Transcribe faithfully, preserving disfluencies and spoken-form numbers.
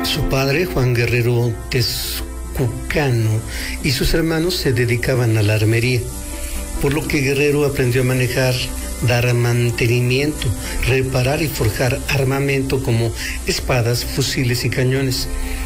Su padre, Juan Guerrero Tezcucano, y sus hermanos se dedicaban a la armería, por lo que Guerrero aprendió a manejar, dar mantenimiento, reparar y forjar armamento como espadas, fusiles y cañones.